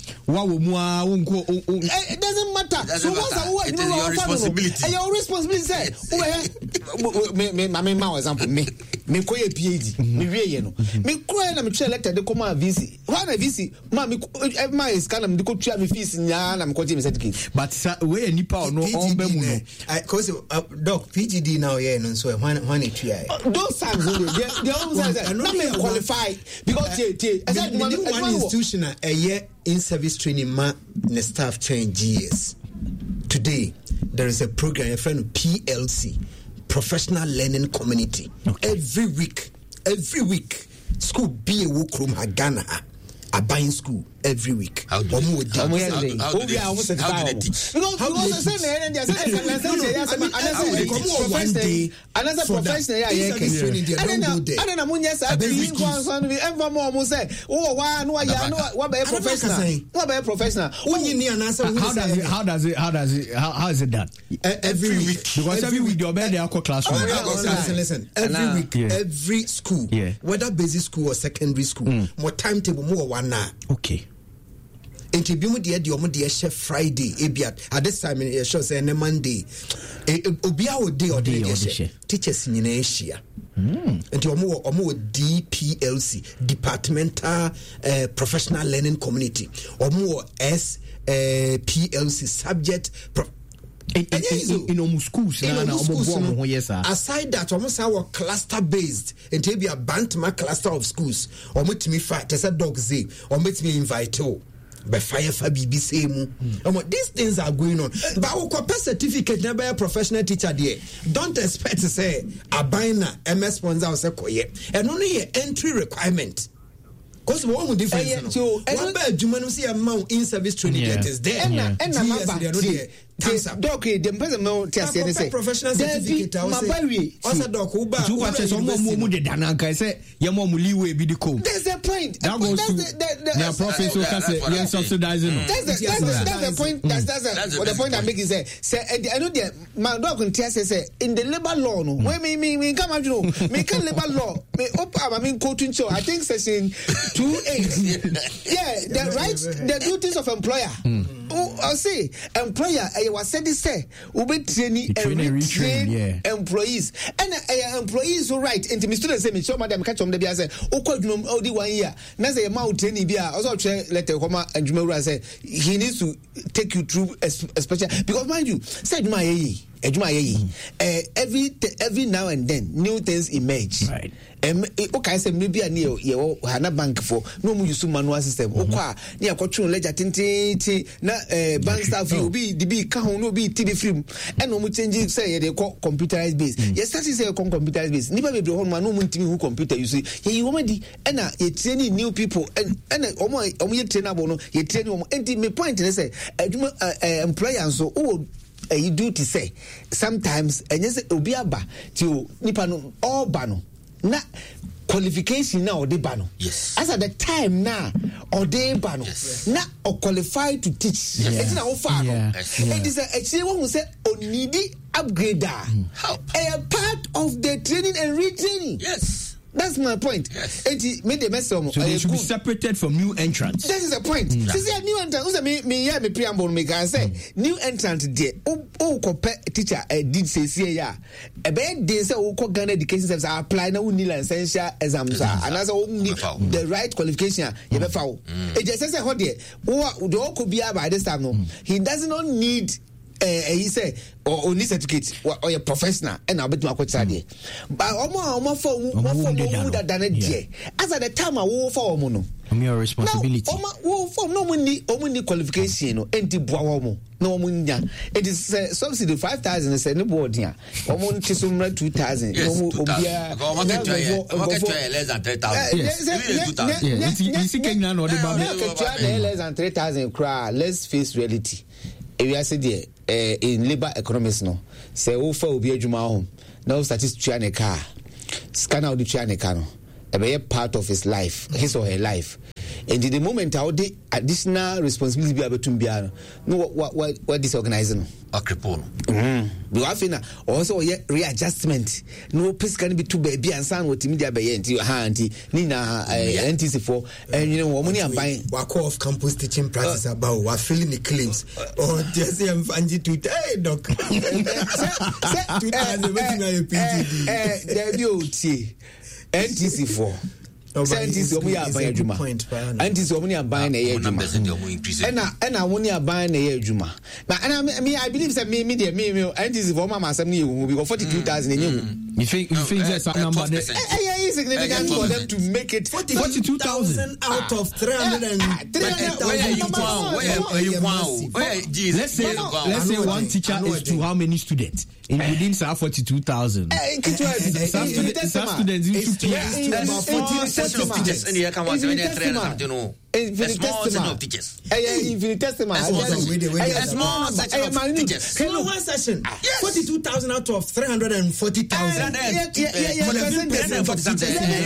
it doesn't matter. Doesn't so what's matter. It is your responsibility. And your responsibility. Me, me, me, me, example, me, me, ko ye P H D, me, we, you know, me, ko na me try letter de come V C. Why na V C? Ma, me, my is kind of me go try me fees nya na me ko me certificate. But we nipa no on be mu no. I cause doc P G D now yeah no so when when it try. Those times only. They always say na me qualify because tie tie. I said one institution a year in service training ma the staff train G S. Today there is a program a friend P L C, Professional Learning Community. Okay. Every week, every week, school be a work room Ghana. A buying school every week. How do they teach? How do they teach? Because because they say and they say another professional yeah yeah and then and then amunya say be one son be enva mo mo say oh wa no ya no wa be professional wa be professional onyi ni anasa how does it how does it how does it how, how is it done every week because every week your bed they are classroom listen listen every week every school whether basic school or secondary school more timetable more one now okay. Enti bi mu de de omo de hye Friday ebia at this time e show say na Monday obi a ode ode de hye teachers nyina ehia enti omo omo D P L C Departmental uh, Professional Learning Community omo S uh, P L C subject pro- in in, in almost schools na na omo bo yes aside that almost our cluster based and be a bantama cluster of schools omo timi fa te say dog say omo timi invite o be fire fa bibi say mu omo these things are going on but we copy certificate na be professional teacher there don't expect to say abina M S sponsor say koye and only entry requirement. Because one would difference. So, one bad Jumano see a mount in service training that is there. And and and Doc, the person no test say professional certificate. Also, Doc, Uba, you watch some more movie than I say, your mom will leave be the code. That's the point. That goes to the professor can say, you're subsidizing. That's the that's the point. That's that's what the point I'm making. Say, say, I know the my dog can test say in the labor law. No, when me me me come out, you know, me can labor law. Me up, I mean, quoting show. I think section two eight. Yeah, the rights, the duties of employer. Oh, I say employer. I was said this say we be training and retrain employees, and uh, employees who right. And the students say me show madam catch on the bias say oh quite no only one year. Now say amount training bia also try letter come and Jumera say he needs to take you through especially because mind you said my eh every every now and then new things emerge. Right. Um, okay, say maybe a near you Hana bank for no more use manual system. Okay, near control ledger tinti na bank staff you be the big can no be T V film and no more change say they call computerized base. Yes, that is a computerized base. Never be home man no more T V who computer you see. You already and you training new people and and omo omo trainable no you train omo. And my point is say employer so oh. Uh, you do to say sometimes and yes obiaba to nipa no all bano na qualification now or de bano yes as at the time now or de bano yes. Na or qualified to teach yes. It's now far yeah. Yes. It is a actually one who say onidi upgrader mm. Help a part of the training and retraining yes That's my point. Yes. Enti me de mesom. So they should be separated from new entrants. That is the point. Mm. So say new entrant. Who say me me yeah me preamble me can say mm. new entrant there. Oh oh compare teacher uh, did say say ya. E be dey say o ko Ghana Education Service apply na we need essential exams and as o need the right qualification you be fa o. E just say how there. O the o ko bia by this time no. He does not need Uh, he said, or only certificate or a professional, and I'll bet my coach idea. But almost for that done it. As at the time, I wore for Mono. Your responsibility. No, for no money, only qualification, anti Boamo, no munya. It is uh, subsidy five thousand and seven board here. Omon Chisum two thousand. Yes, two thousand. Less than three thousand. Yes, yes, less than three thousand. Let's face reality. If you say there uh, in labor economics no say wo fa obi adwuma ho na wo start to a car scan out the train car no e be part of his life his or her life and the moment how the additional responsibility be abetum bia no what what what disorganizing akrepon mm we have na also readjustment no place can be too baby and san what media be enti ha anti ni na N T C for and you know wo money am buying wa call of campus teaching practice about wa filling the claims or just am fanji to hey doc say two thousand wetin I P T D eh there be o tie N T C for scientists omu ya ban adwuma scientists omu ya ban na ye adwuma ena ena woni aban na ye adwuma na ena me I believe say me me dey me me scientists for mama asem na ye hu because forty-two thousand enye you think you think that's a number eh eh is significant for them to make it forty-two thousand out of three hundred where you wow where you wow let's say let's say one teacher is to how many students in within forty-two thousand some students some students about forty of teachers and you can want to know a small section of teachers infinitesimal a small section of teachers small one session forty-two thousand out of three hundred forty thousand eleven percent for teachers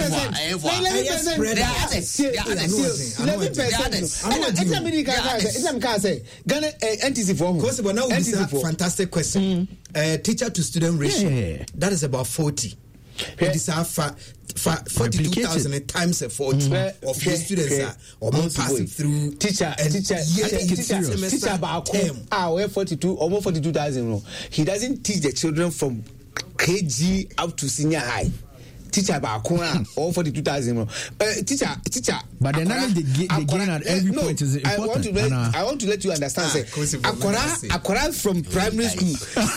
Ghana N T C for fantastic question teacher to student ratio that is about forty. It is our forty-two thousand times a forty mm. of the students are almost passing through teacher teacher teacher teacher about ah we forty-two almost forty-two thousand. He doesn't teach the children from K G up to senior high. Teacher about or forty-two thousand. Uh, teacher, teacher. But the knowledge they, they gain at every no, point is important. I want to let, I want to let you understand. Ah, say, Akora, Akora from primary school.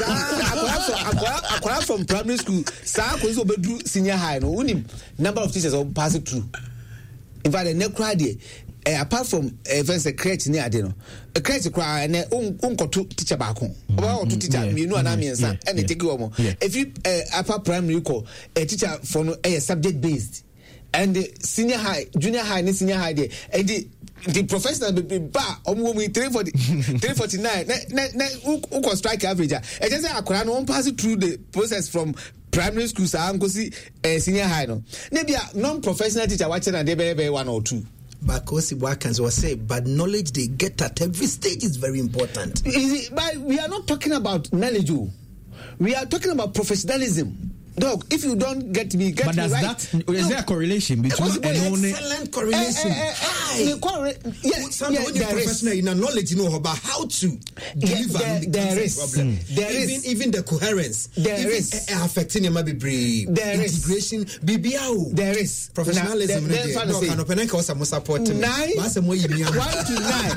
Akora from primary school. Sa kozo bedru senior high. No, unim number of teachers are passing through. In fact, the next crowd Uh, apart from uh, first a crèche near Adeno, a crèche cry and uncle to teacher back home. About to teacher, you know, and I mean, and they take you home. If you uh, upper primary call a teacher for a subject based and the senior high, junior high, and senior high, there and the the professional be bar almost three forty, three forty nine. Who can strike average? I just say I can one pass through the process from primary school, so I'm going to see senior high. No, maybe a non-professional teacher watching and they be one or two. But Kosi Wakans was say, but knowledge they get at every stage is very important. Is it, but we are not talking about knowledge. We are talking about professionalism. Dog, if you don't get me, get but me does right. That, is no, there a correlation between an excellent correlation? Uh, uh, uh, corre- yes, Some yes, there professional is. In a knowledge, you know about how to deliver there, the there is. problem. Mm. There even, is. Even the coherence. There even is. Uh, affecting your maybe brain. There integration. is. B B A O. There is. Professionalism. Now, there, no, can open and cause some support. Nine. One to nine.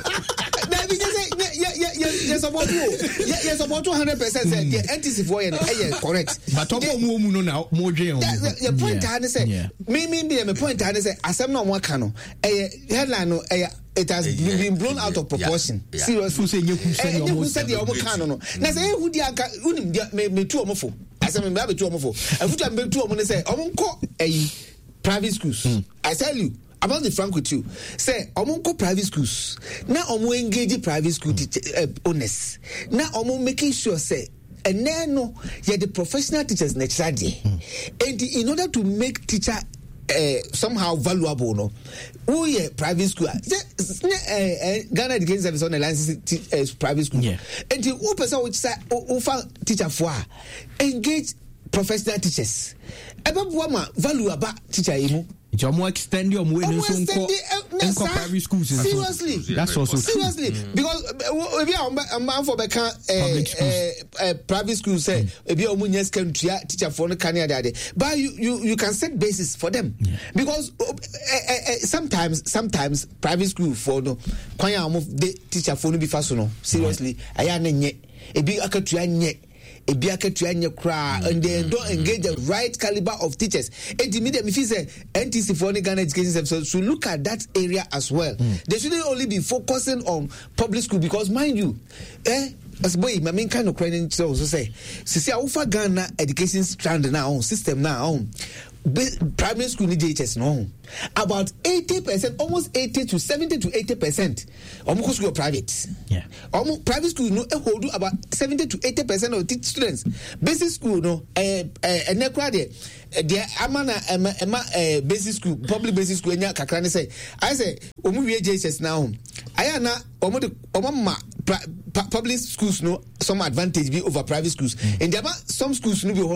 Yes, about you. Yes, about two hundred percent. The N T C for you. Correct. But now more the point I say, me, me, me, my point I say, as I'm not one canon, a headline, it has yeah, been blown yeah, out of proportion. Yeah, yeah. Seriously, who said the Omo canon? Now say, who the me two omofo. As I'm maybe two omofo. I put them two omofo say, Omonko a private schools. I tell you. I'm not frank with you. Say, Omonko private schools. Now, Omo engage private school uh, owners. Now, Omo making sure say. And then no, yeah, the professional teachers next day, mm. and in order to make teacher uh, somehow valuable, no, who yeah private school, uh, uh, Ghana Education Service on the license uh, private school, yeah. and the who person which say who found teacher for engage professional teachers ebe buama value aba teacher emu you more extend your way no so in private schools seriously that's also seriously mm. because if you are man for beka uh, private schools say if you are yes can teacher for no can but you, you you can set basis for them yeah. because uh, uh, uh, sometimes sometimes private school for no kwanya move the teacher for no be fast no seriously aya na nye ebi akatua nye ebi akatua nye kra and they don't engage the right caliber of teachers. And immediately if you say N T C for Ghana education services so look at that area as well. Mm. They shouldn't only be focusing on public school because mind you eh as boy my main kind of credit so say see how Ghana education strand now system now primary school need J H S no about eighty percent almost eighty to seventy to eighty percent almost school private yeah almost private school no e hold about seventy to eighty percent of the students basic school no eh eh ene kwa de de amana ema eh basic school public basic school nya kakra ne say I say omu wie J H S now aya na omu de omama public schools no some advantage be over private schools mm. and there are some schools no be